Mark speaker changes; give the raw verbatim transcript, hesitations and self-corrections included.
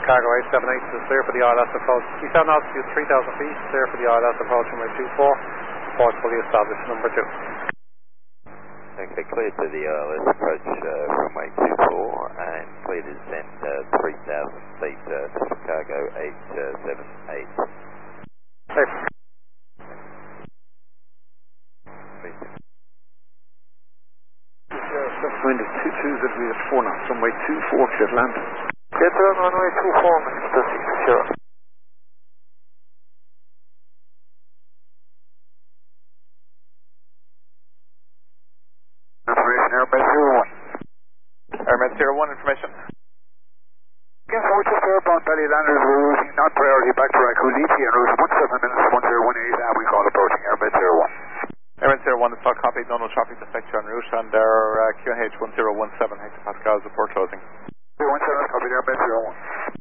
Speaker 1: cargo eight seven eight is clear for the I L S approach. We sound altitude three thousand feet, clear for the I L S approach runway two four, report fully established number two.
Speaker 2: Okay, clear to the I L S approach uh, runway two four and clear to descend uh, three thousand feet uh, to cargo eight seven eight.
Speaker 1: Hey.
Speaker 3: Wind is two two, that we at four knots, runway two four, clear to land.
Speaker 4: Get on runway two four, Mister six zero.
Speaker 3: Information, Airmet zero one.
Speaker 4: Airmet zero one, information.
Speaker 3: Again, forward just airborne belly landers, we're routing not priority back to Rakuliti en route one seven minutes, one zero one eight, and we call approaching Airmet zero one.
Speaker 4: Airmet zero one is stock copy, no no traffic defect en route, and our uh, Q N H one zero one seven hectopascals before closing.
Speaker 3: zero one seven, copy, Airmet zero one.